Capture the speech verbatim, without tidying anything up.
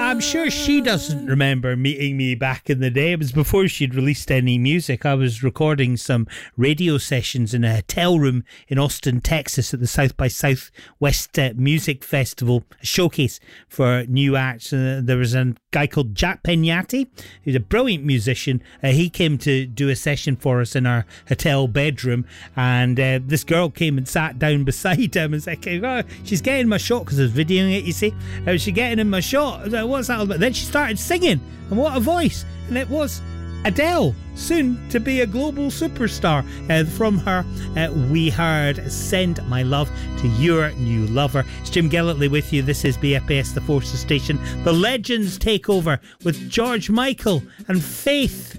I'm sure she doesn't remember meeting me back in the day. It was before she'd released any music. I was recording some radio sessions in a hotel room in Austin, Texas at the South by Southwest uh, Music Festival, a showcase for new acts. Uh, there was a guy called Jack Peñati, who's a brilliant musician. Uh, he came to do a session for us in our hotel bedroom, and uh, this girl came and sat down beside him and said, oh, she's getting my shot, because I was videoing it, you see. Uh, she's getting in my shot. I was like, what's that all about? Then she started singing, and what a voice. And it was Adele, soon to be a global superstar. Uh, from her, uh, we heard Send My Love to Your New Lover. It's Jim Gillitley with you. This is B F S, the Forces Station. The legends take over with George Michael and Faith.